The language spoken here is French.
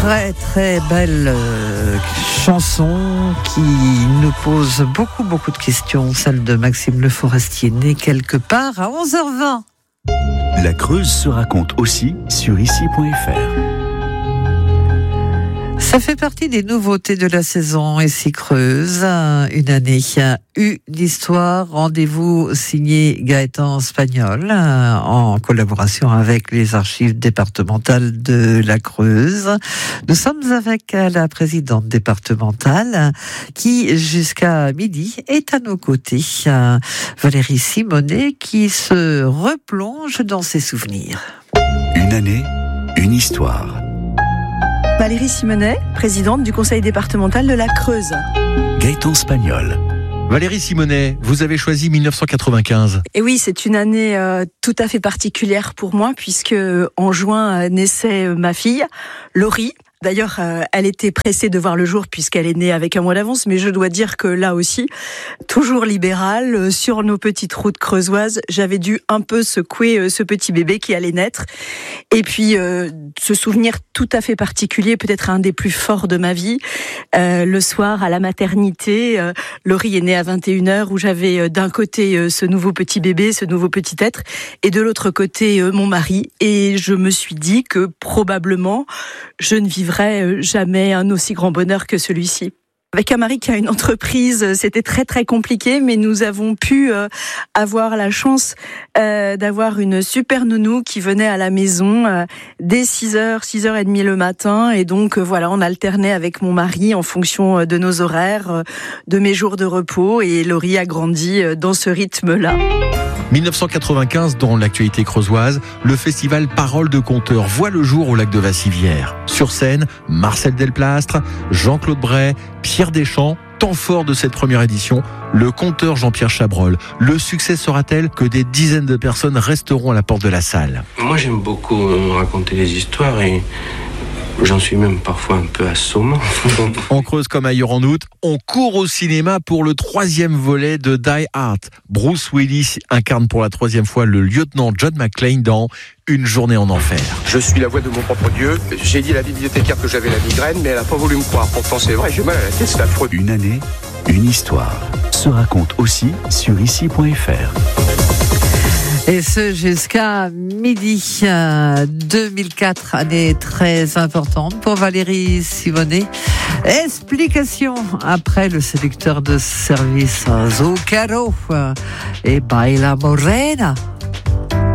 très très belle chanson qui nous pose beaucoup de questions, celle de Maxime Le Forestier, né quelque part à 11h20. La Creuse se raconte aussi sur ici.fr. Ça fait partie des nouveautés de la saison Ici Creuse. Une année, une histoire. Rendez-vous signé Gaëtan Spagnol en collaboration avec les archives départementales de la Creuse. Nous sommes avec la présidente départementale qui, jusqu'à midi, est à nos côtés. Valérie Simonet qui se replonge dans ses souvenirs. Une année, une histoire. Valérie Simonet, présidente du conseil départemental de la Creuse. Gaëtan Spagnol. Valérie Simonet, vous avez choisi 1995. Et oui, c'est une année tout à fait particulière pour moi puisque en juin naissait ma fille, Laurie. D'ailleurs, elle était pressée de voir le jour puisqu'elle est née avec un mois d'avance, mais je dois dire que là aussi, toujours libérale, sur nos petites routes creusoises, j'avais dû un peu secouer ce petit bébé qui allait naître. Et puis, ce souvenir tout à fait particulier, peut-être un des plus forts de ma vie, le soir à la maternité, Laurie est née à 21h, où j'avais d'un côté ce nouveau petit bébé, ce nouveau petit être, et de l'autre côté mon mari. Et je me suis dit que probablement, je ne vivrais jamais un aussi grand bonheur que celui-ci. Avec un mari qui a une entreprise, c'était très compliqué, mais nous avons pu avoir la chance d'avoir une super nounou qui venait à la maison dès 6h, 6h30 le matin. Et donc voilà, on alternait avec mon mari en fonction de nos horaires, de mes jours de repos. Et Laurie a grandi dans ce rythme-là. 1995, dans l'actualité creusoise, le festival Paroles de Conteurs voit le jour au lac de Vassivière. Sur scène, Marcel Delplastre, Jean-Claude Bray, Pierre Deschamps. Temps fort de cette première édition, le conteur Jean-Pierre Chabrol. Le succès sera tel que des dizaines de personnes resteront à la porte de la salle. Moi, j'aime beaucoup raconter des histoires et j'en suis même parfois un peu assommant. En Creuse comme ailleurs en août, on court au cinéma pour le 3e volet de Die Hard. Bruce Willis incarne pour la 3e fois le lieutenant John McClane dans Une journée en enfer. Je suis la voix de mon propre Dieu. J'ai dit à la bibliothécaire que j'avais la migraine, mais elle n'a pas voulu me croire. Pourtant, c'est vrai, j'ai mal à la tête, c'est affreux. Une année, une histoire. Se raconte aussi sur ici.fr. Et ce jusqu'à midi 2004, année très importante pour Valérie Simonet. Explication après le sélecteur de service Zucchero et Baila Morena.